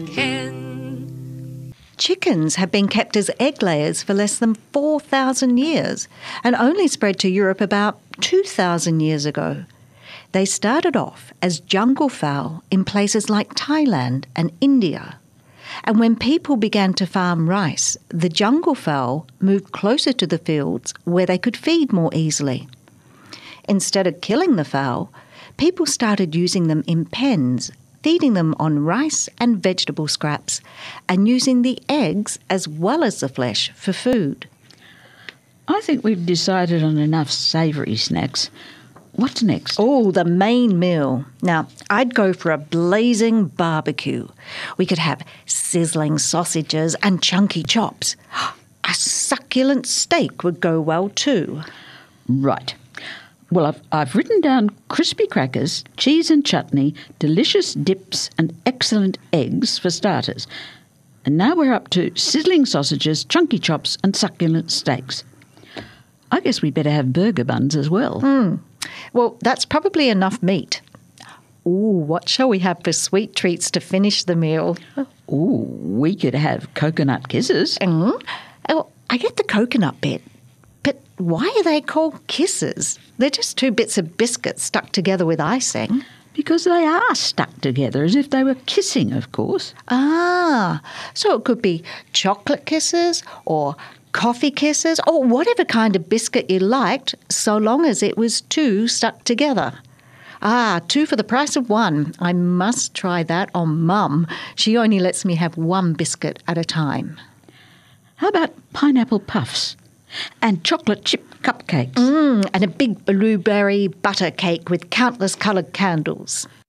Hen. Chickens have been kept as egg layers for less than 4,000 years and only spread to Europe about 2,000 years ago. They started off as jungle fowl in places like Thailand and India. And when people began to farm rice, the jungle fowl moved closer to the fields where they could feed more easily. Instead of killing the fowl, people started using them in pens, feeding them on rice and vegetable scraps, and using the eggs as well as the flesh for food. I think we've decided on enough savoury snacks. What's next? Oh, the main meal. Now, I'd go for a blazing barbecue. We could have sizzling sausages and chunky chops. A succulent steak would go well too. Right. Well, I've written down crispy crackers, cheese and chutney, delicious dips and excellent eggs for starters. And now we're up to sizzling sausages, chunky chops and succulent steaks. I guess we better have burger buns as well. Well, that's probably enough meat. Ooh, what shall we have for sweet treats to finish the meal? Ooh, we could have coconut kisses. Oh, I get the coconut bit. But why are they called kisses? They're just two bits of biscuit stuck together with icing. Because they are stuck together as if they were kissing, of course. Ah, so it could be chocolate kisses or coffee kisses or whatever kind of biscuit you liked, so long as it was two stuck together. Ah, two for the price of one. I must try that on Mum. She only lets me have one biscuit at a time. How about pineapple puffs and chocolate chip cupcakes? And a big blueberry butter cake with countless coloured candles.